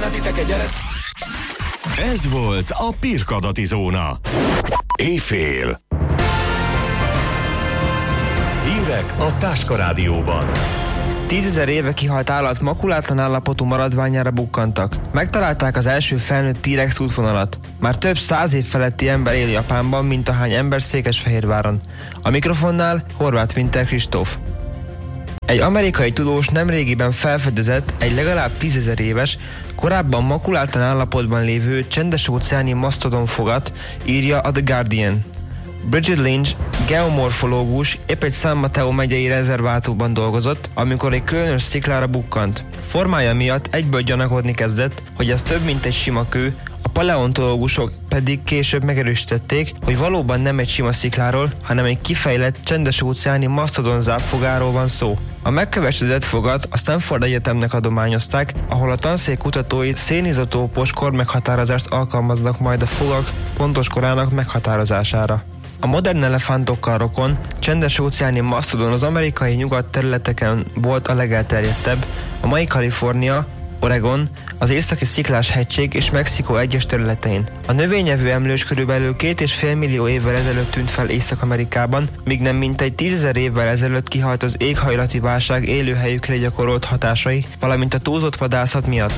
titeket egy gyere. Ez volt a Pirkadati Zóna. Éjfél. Hírek a Táska Rádióban. 10 000 éve kihalt állat makulátlan állapotú maradványára bukkantak. Megtalálták az első felnőtt T-rex útvonalat. Már több 100 év feletti ember él Japánban, mint ahány ember Székesfehérváron. A mikrofonnál Horváth Winter Kristóf. Egy amerikai tudós nemrégiben felfedezett egy legalább 10 000 éves, korábban makulátlan állapotban lévő csendes-óceáni masztodonfogat, írja a The Guardian. Bridget Lynch, geomorfológus, épp egy San Mateo megyei rezervátumban dolgozott, amikor egy különös sziklára bukkant. Formája miatt egyből gyanakodni kezdett, hogy ez több, mint egy sima kő, a paleontológusok pedig később megerősítették, hogy valóban nem egy sima szikláról, hanem egy kifejlett csendes-óceáni masztodon zápfogáról van szó. A megkövesedett fogat a Stanford Egyetemnek adományozták, ahol a tanszék kutatói szénizotópos kormeghatározást alkalmaznak majd a fogak pontos korának meghatározására. A modern elefántokkal rokon, csendes-óceáni masztodon az amerikai nyugat területeken volt a legelterjedtebb, a mai Kalifornia, Oregon, az északi Sziklás hegység és Mexikó egyes területein. A növényevő emlős körülbelül 2,5 millió évvel ezelőtt tűnt fel Észak-Amerikában, míg nem mintegy 10 000 évvel ezelőtt kihalt az éghajlati válság élőhelyükre gyakorolt hatásai, valamint a túlzott vadászat miatt.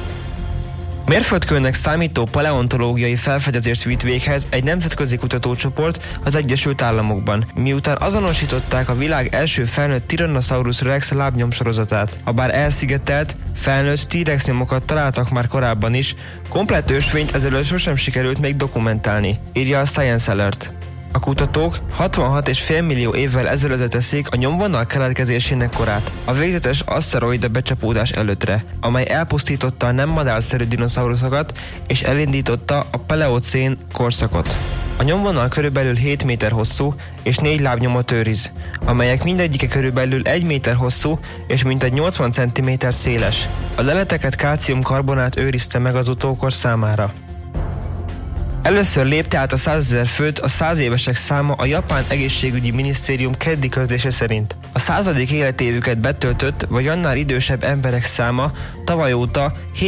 Mérföldkőnek számító paleontológiai felfedezést vitt véghez egy nemzetközi kutatócsoport az Egyesült Államokban, miután azonosították a világ első felnőtt Tyrannosaurus Rex lábnyomsorozatát. Habár elszigetelt, felnőtt T-rex nyomokat találtak már korábban is, komplett ősvényt ezelőtt sosem sikerült még dokumentálni, írja a Science Alert. A kutatók 66,5 millió évvel ezelőttre teszik a nyomvonal keletkezésének korát, a végzetes aszteroida becsapódás előttre, amely elpusztította a nem madárszerű dinoszauruszokat és elindította a paleocén korszakot. A nyomvonal körülbelül 7 méter hosszú és 4 lábnyomot őriz, amelyek mindegyike körülbelül 1 méter hosszú és mintegy 80 cm széles. A leleteket kálciumkarbonát őrizte meg az utókor számára. Először lépte át a 100 000 főt a 100 évesek száma a japán egészségügyi minisztérium keddi közlése szerint. A 100. életévüket betöltött vagy annál idősebb emberek száma tavaly óta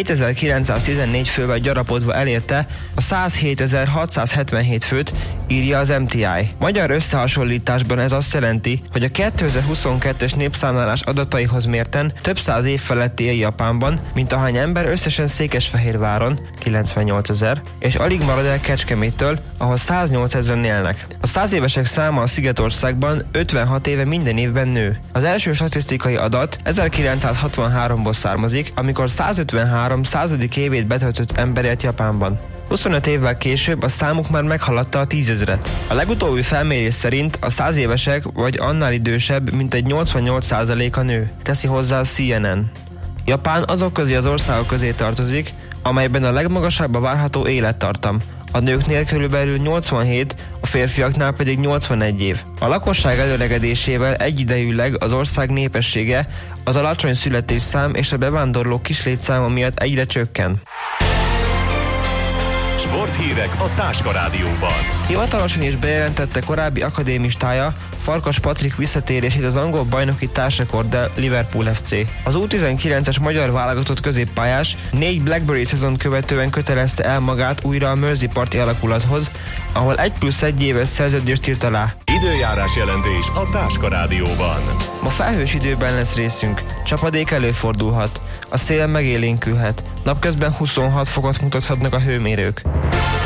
7914 fővel gyarapodva elérte a 107.677 főt, írja az MTI. Magyar összehasonlításban ez azt jelenti, hogy a 2022-es népszámlálás adataihoz mérten több 100 év felett él Japánban, mint ahány ember összesen Székesfehérváron, 98 000, és alig marad el Kecskeméttől, ahol 108 000-en élnek. A 100 évesek száma a Szigetországban 56 éve minden évben nő. Az első statisztikai adat 1963-ból származik, amikor 153 századik évét betöltött ember élt Japánban. 25 évvel később a számuk már meghaladta a 10 000-et. A legutóbbi felmérés szerint a 100 évesek vagy annál idősebb mintegy 88%-a nő, teszi hozzá a CNN. Japán azok közé az országok közé tartozik, amelyben a legmagasabb a várható élettartam. A nőknél körülbelül 87, a férfiaknál pedig 81 év. A lakosság előregedésével egyidejűleg az ország népessége, az alacsony születésszám és a bevándorlók kis létszáma miatt egyre csökken. Sporthírek a Táska Rádióban. Hivatalosan is bejelentette korábbi akadémistája, Farkas Patrik visszatérését az angol bajnoki társrekorddal Liverpool FC. Az U19-es magyar válogatott középpályás 4 Blackberry szezon követően kötelezte el magát újra a Mersey-parti alakulathoz, ahol 1+1 éves szerződést írt alá. Időjárás jelentés a Táska Rádióban. Ma felhős időben lesz részünk, csapadék előfordulhat, a szél megélénkülhet, napközben 26 fokot mutathatnak a hőmérők.